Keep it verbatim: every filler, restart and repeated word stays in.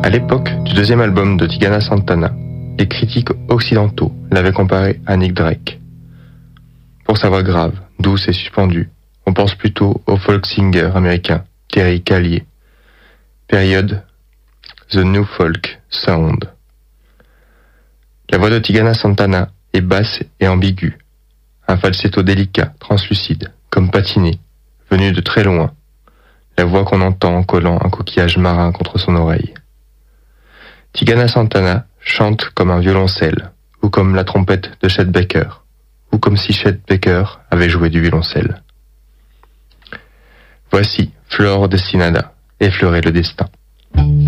À l'époque du deuxième album de Tigana Santana, les critiques occidentaux l'avaient comparé à Nick Drake. Pour sa voix grave, douce et suspendue, on pense plutôt au folk singer américain Terry Callier. Période The New Folk Sound. La voix de Tigana Santana est basse et ambiguë, un falsetto délicat, translucide, comme patiné, venu de très loin, la voix qu'on entend en collant un coquillage marin contre son oreille. Tigana Santana chante comme un violoncelle, ou comme la trompette de Chet Baker, ou comme si Chet Baker avait joué du violoncelle. Voici Flor Destinada, effleurer le destin.